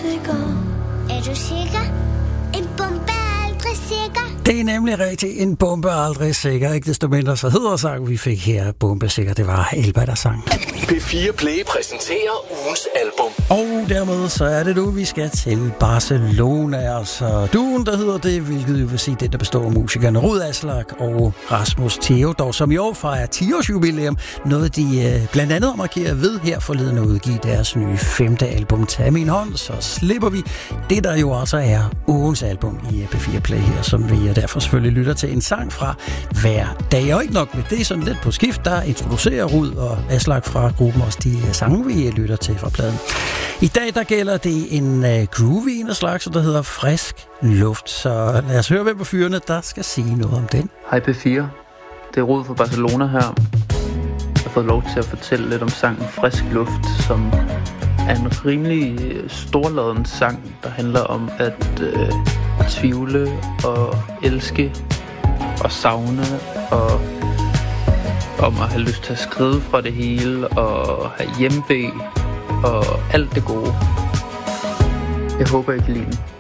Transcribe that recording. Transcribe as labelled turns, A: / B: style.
A: sikker? Er du sikker? En bombe er aldrig sikker.
B: Det er nemlig rigtigt. En bombe er aldrig sikker. Ikke desto mindre så hedder sangen, vi fik her, Bombe sikker. Det var Elba, der sang.
C: P4 Play præsenterer ugens album.
B: Og dermed så er det nu, vi skal til Barcelona. Altså duen, der hedder det, hvilket jo vil sige det, der består af musikerne Rud Aslak og Rasmus Theodor, som i år fejrer 10-års jubilæum. Noget de blandt andet markerer ved her forleden at udgive deres nye 5. album. Tag min hånd, så slipper vi det, der jo altså er ugens album i P4 Play her, som vi derfor selvfølgelig lytter til en sang fra hver dag. Og ikke nok med det, sådan lidt på skift, der introducerer Rud og Aslak fra gruppen også de sange, vi lytter til fra pladen. I dag der gælder det en groovy en af slags, der hedder Frisk Luft. Så lad os høre, hvem på fyrene, der skal sige noget om den.
D: Hej P4, det er Rud fra Barcelona her. Jeg har fået lov til at fortælle lidt om sangen Frisk Luft, som er en rimelig storladen sang, der handler om at tvivle og elske og savne og om at have lyst til at skride fra det hele og have hjemve og alt det gode. Jeg håber, I kan lide den.